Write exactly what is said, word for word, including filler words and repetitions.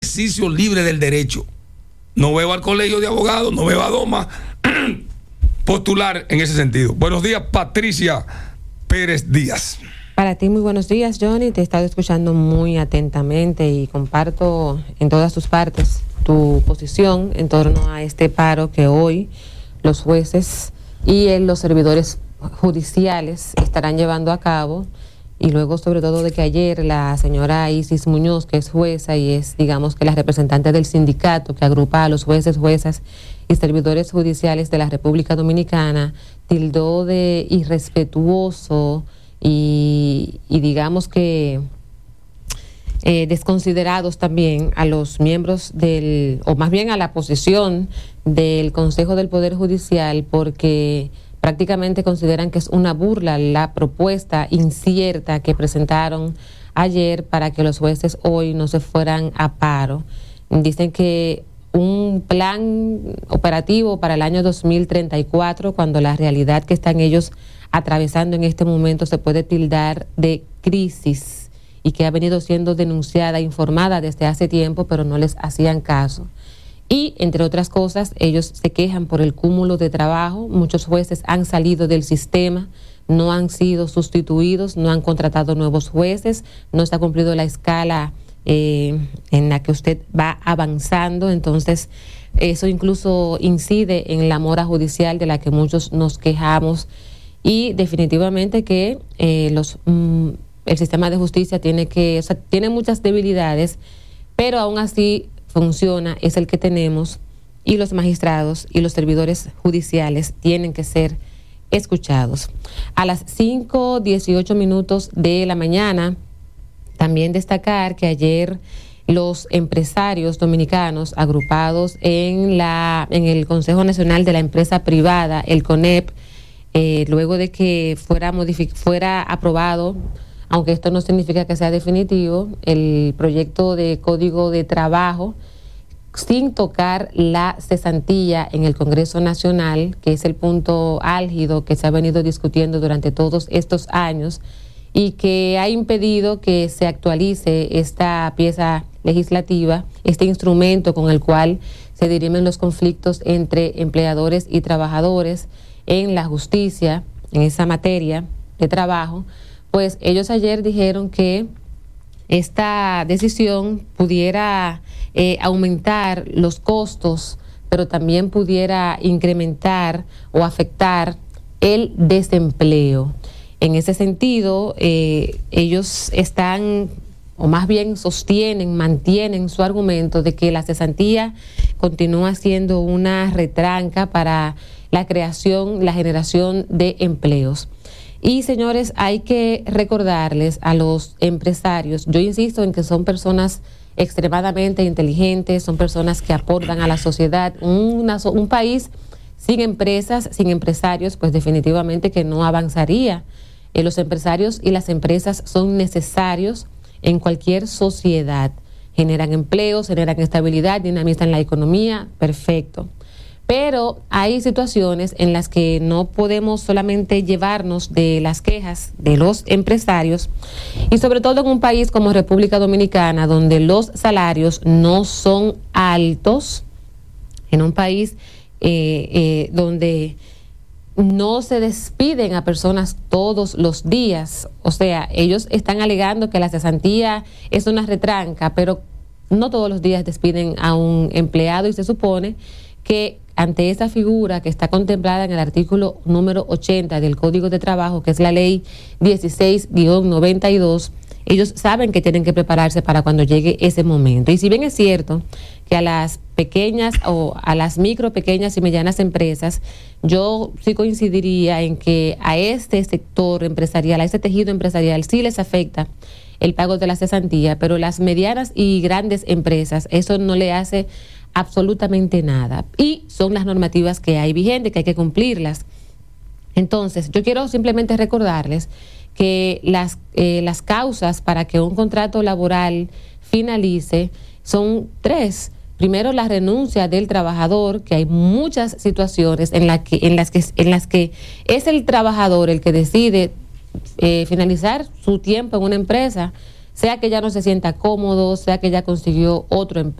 ejercicio libre del derecho. No veo al Colegio de Abogados, no veo a Doma postular en ese sentido. Buenos días, Patricia Pérez Díaz. Para ti, muy buenos días, Johnny. Te he estado escuchando muy atentamente y comparto en todas sus partes tu posición en torno a este paro que hoy los jueces y eh, los servidores judiciales estarán llevando a cabo. Y luego, sobre todo, de que ayer la señora Isis Muñoz, que es jueza y es, digamos, que la representante del sindicato que agrupa a los jueces, juezas y servidores judiciales de la República Dominicana, tildó de irrespetuoso y, y digamos que eh, desconsiderados también a los miembros del, o más bien a la posición del Consejo del Poder Judicial, porque prácticamente consideran que es una burla la propuesta incierta que presentaron ayer para que los jueces hoy no se fueran a paro. Dicen que un plan operativo para el año dos mil treinta y cuatro, cuando la realidad que están ellos atravesando en este momento se puede tildar de crisis y que ha venido siendo denunciada, informada desde hace tiempo, pero no les hacían caso. Y, entre otras cosas, ellos se quejan por el cúmulo de trabajo. Muchos jueces han salido del sistema, no han sido sustituidos, no han contratado nuevos jueces, no se ha cumplido la escala eh, en la que usted va avanzando. Entonces, eso incluso incide en la mora judicial de la que muchos nos quejamos. Y definitivamente que eh, los, mm, el sistema de justicia tiene que, o sea, tiene muchas debilidades, pero aún así funciona, es el que tenemos, y los magistrados y los servidores judiciales tienen que ser escuchados. A las cinco dieciocho minutos de la mañana, también destacar que ayer los empresarios dominicanos agrupados en, la, en el Consejo Nacional de la Empresa Privada, el CONEP, eh, luego de que fuera, modific- fuera aprobado, aunque esto no significa que sea definitivo, el proyecto de Código de Trabajo, sin tocar la cesantía en el Congreso Nacional, que es el punto álgido que se ha venido discutiendo durante todos estos años y que ha impedido que se actualice esta pieza legislativa, este instrumento con el cual se dirimen los conflictos entre empleadores y trabajadores en la justicia, en esa materia de trabajo. Pues ellos ayer dijeron que esta decisión pudiera eh, aumentar los costos, pero también pudiera incrementar o afectar el desempleo. En ese sentido, eh, ellos están, o más bien sostienen, mantienen su argumento de que la cesantía continúa siendo una retranca para la creación, la generación de empleos. Y señores, hay que recordarles a los empresarios, yo insisto en que son personas extremadamente inteligentes, son personas que aportan a la sociedad. Una, un país sin empresas, sin empresarios, pues definitivamente que no avanzaría. Eh, los empresarios y las empresas son necesarios en cualquier sociedad. Generan empleos, generan estabilidad, dinamizan la economía, perfecto. Pero hay situaciones en las que no podemos solamente llevarnos de las quejas de los empresarios, y sobre todo en un país como República Dominicana, donde los salarios no son altos, en un país eh, eh, donde no se despiden a personas todos los días. O sea, ellos están alegando que la cesantía es una retranca, pero no todos los días despiden a un empleado, y se supone que ante esa figura que está contemplada en el artículo número ochenta del Código de Trabajo, que es la ley dieciséis noventa y dos, ellos saben que tienen que prepararse para cuando llegue ese momento. Y si bien es cierto que a las pequeñas o a las micro, pequeñas y medianas empresas, yo sí coincidiría en que a este sector empresarial, a este tejido empresarial, sí les afecta el pago de la cesantía, pero las medianas y grandes empresas, eso no le hace absolutamente nada, y son las normativas que hay vigentes, que hay que cumplirlas. Entonces, yo quiero simplemente recordarles que las, eh, las causas para que un contrato laboral finalice son tres. Primero, la renuncia del trabajador, que hay muchas situaciones en, la que, en, las, que, en las que es el trabajador el que decide eh, finalizar su tiempo en una empresa, sea que ya no se sienta cómodo, sea que ya consiguió otro empleo.